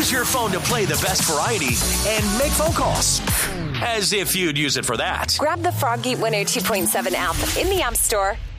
use your phone to play the best variety and make phone calls. As if you'd use it for that. Grab the Froggy 102.7 app in the App Store